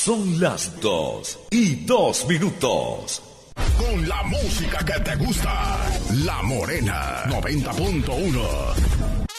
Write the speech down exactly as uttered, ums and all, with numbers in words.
Son las dos y dos minutos. Con la música que te gusta, La Morena noventa punto uno.